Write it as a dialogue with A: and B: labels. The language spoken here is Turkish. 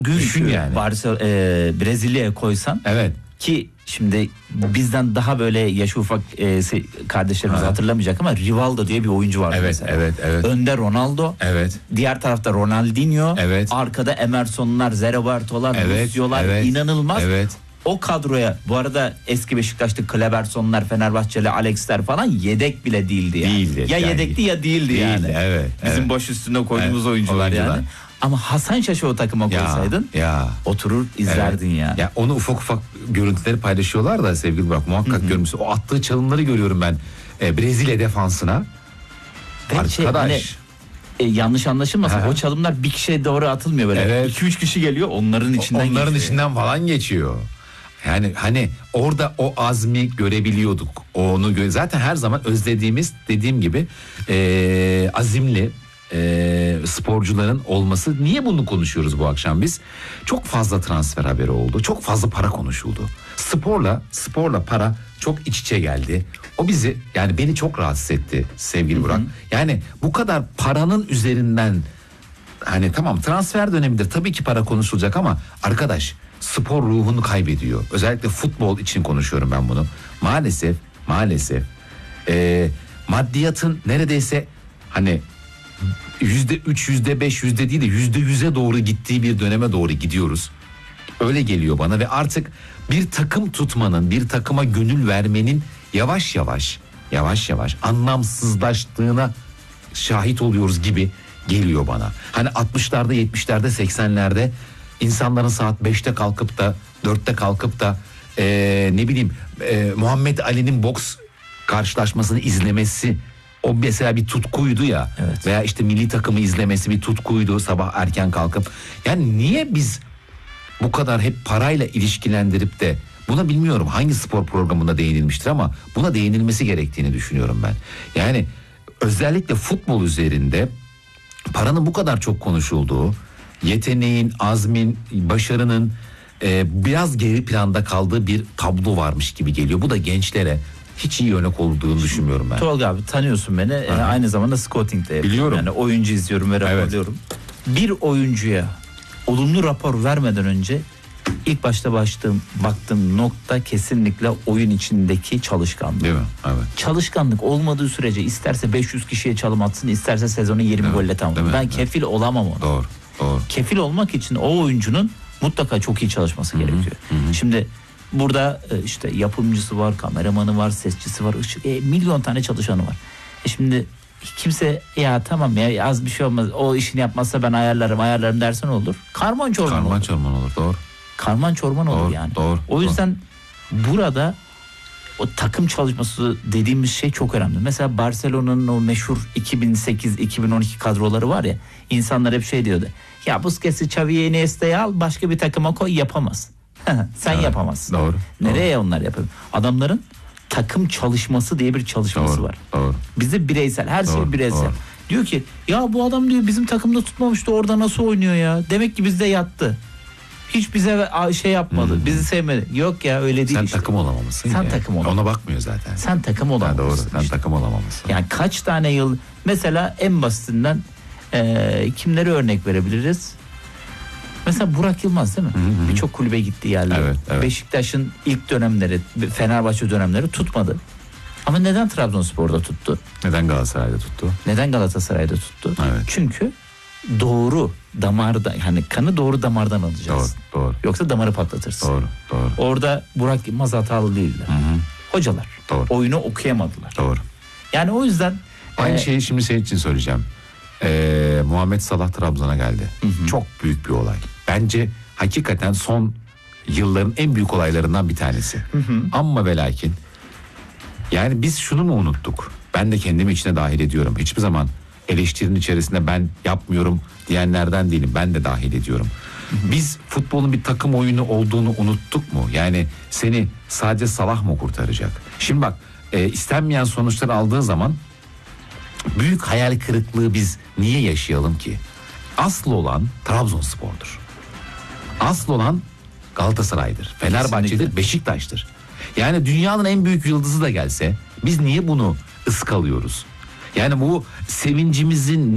A: Düşün yani.
B: Brezilya'ya koysan.
A: Evet.
B: Ki şimdi bizden daha böyle yaşı ufak kardeşlerimiz hatırlamayacak ama Rivaldo diye bir oyuncu var.
A: Evet,
B: mesela.
A: evet.
B: Önde Ronaldo.
A: Evet.
B: Diğer tarafta Ronaldinho.
A: Evet.
B: Arkada Emerson'lar, Zeroberto'lar, Lucio'lar, inanılmaz.
A: Evet.
B: O kadroya bu arada eski Beşiktaş'ta Kleberson'lar, Fenerbahçeli Alex'ler falan yedek bile değildi yani.
A: Değildi,
B: ya
A: yani.
B: yedekti ya değildi yani.
A: Evet.
B: Bizim baş üstüne koyduğumuz oyuncular yani. Ama Hasan Şaş'ı o takıma koysaydın oturur izlerdin ya.
A: Ya onu ufak ufak görüntüleri paylaşıyorlar da sevgili Burak, muhakkak görmüşsün. O attığı çalımları görüyorum ben Brezilya defansına. Arkadaş.
B: Yanlış anlaşılmasın. O çalımlar bir kişiye doğru atılmıyor böyle.
A: Evet.
B: 2-3 kişi geliyor onların içinden geçiyor.
A: Onların içinden falan geçiyor. Yani hani orada o azmi görebiliyorduk. Onu zaten her zaman özlediğimiz, dediğim gibi azimli sporcuların olması. Niye bunu konuşuyoruz bu akşam biz? Çok fazla transfer haberi oldu. Çok fazla para konuşuldu. Sporla para çok iç içe geldi. O bizi, yani beni çok rahatsız etti sevgili Burak. Yani bu kadar paranın üzerinden, hani tamam transfer dönemidir tabii ki para konuşulacak ama arkadaş, spor ruhunu kaybediyor. Özellikle futbol için konuşuyorum ben bunu. Maalesef maddiyatın neredeyse hani %3, %5, yüzde değil de %100'e doğru gittiği bir döneme doğru gidiyoruz. Öyle geliyor bana ve artık bir takım tutmanın, bir takıma gönül vermenin yavaş yavaş anlamsızlaştığına şahit oluyoruz gibi geliyor bana. Hani 60'larda, 70'lerde, 80'lerde insanların saat 5'te kalkıp da 4'te kalkıp da Muhammed Ali'nin boks karşılaşmasını izlemesi, o mesela bir tutkuydu ya.
B: Evet.
A: Veya işte milli takımı izlemesi bir tutkuydu, sabah erken kalkıp. Yani niye biz bu kadar hep parayla ilişkilendirip de, buna bilmiyorum hangi spor programında değinilmiştir ama buna değinilmesi gerektiğini düşünüyorum ben. Yani özellikle futbol üzerinde paranın bu kadar çok konuşulduğu, yeteneğin, azmin, başarının biraz geri planda kaldığı bir tablo varmış gibi geliyor. Bu da gençlere hiç iyi örnek olduğunu düşünmüyorum ben.
B: Tolga abi tanıyorsun beni. Aynı zamanda scouting de yapıyorum.
A: Biliyorum.
B: Yani oyuncu izliyorum ve raporluyorum. Bir oyuncuya olumlu rapor vermeden önce ilk başta baktığım nokta kesinlikle oyun içindeki çalışkanlık.
A: Değil mi? Evet.
B: Çalışkanlık olmadığı sürece isterse 500 kişiye çalım atsın, isterse sezonu 20 golle tamamlasın. Ben kefil olamam ona.
A: Doğru.
B: Kefil olmak için o oyuncunun mutlaka çok iyi çalışması gerekiyor. Şimdi burada işte yapımcısı var, kameramanı var, sesçisi var, milyon tane çalışanı var. Şimdi kimse ya tamam ya az bir şey olmaz, o işini yapmazsa ben ayarlarım dersen olur. Karman çorman olur.
A: Doğru.
B: Karman çorman olur yani.
A: Doğru.
B: O yüzden burada o takım çalışması dediğimiz şey çok önemli. Mesela Barcelona'nın o meşhur 2008-2012 kadroları var ya, insanlar hep şey diyordu. Ya Busquets'i, Xavi'yi, Iniesta'yı al, başka bir takıma koy, yapamaz. Sen yapamazsın.
A: Doğru.
B: Nereye onlar yapıyor? Adamların takım çalışması diye bir çalışması var.
A: Doğru.
B: Bizde bireysel, her şey bireysel. Doğru. Diyor ki ya bu adam diyor bizim takımda tutmamıştı, orada nasıl oynuyor ya? Demek ki bizde yattı. Hiç bize şey yapmadı. Bizi sevmedi. Yok ya öyle değil.
A: Sen
B: işte.
A: takım olamamışsın.
B: Sen takım olamamışsın.
A: Ona bakmıyor zaten.
B: Sen takım olamamışsın.
A: Doğru. Sen
B: işte.
A: takım olamamışsın.
B: Yani kaç tane yıl, mesela en basitinden kimleri örnek verebiliriz? Mesela Burak Yılmaz değil mi? Birçok kulübe gitti yerler.
A: Evet.
B: Beşiktaş'ın ilk dönemleri, Fenerbahçe dönemleri tutmadı. Ama neden Trabzonspor'da tuttu?
A: Neden Galatasaray'da tuttu?
B: Neden Galatasaray'da tuttu?
A: Evet.
B: Çünkü doğru damarda, yani kanı doğru damardan alacağız.
A: Doğru.
B: Yoksa damarı patlatırsın.
A: Doğru.
B: Orada Burak Yılmaz hatalı değildi. Hocalar.
A: Doğru.
B: Oyunu okuyamadılar.
A: Doğru.
B: Yani o yüzden
A: aynı şeyi şimdi senin için söyleyeceğim. Muhammed Salah Trabzon'a geldi. Çok büyük bir olay. Bence hakikaten son yılların en büyük olaylarından bir tanesi. Ama ve lakin yani biz şunu mu unuttuk? Ben de kendimi içine dahil ediyorum. Hiçbir zaman eleştirinin içerisinde ben yapmıyorum diyenlerden değilim. Ben de dahil ediyorum. Biz futbolun bir takım oyunu olduğunu unuttuk mu? Yani seni sadece Salah mı kurtaracak? Şimdi bak, istenmeyen sonuçlar aldığı zaman büyük hayal kırıklığı biz niye yaşayalım ki? Asıl olan Trabzonspor'dur. Asıl olan Galatasaray'dır, Fenerbahçe'dir, Beşiktaş'tır. Yani dünyanın en büyük yıldızı da gelse biz niye bunu ıskalıyoruz? Yani bu sevincimizin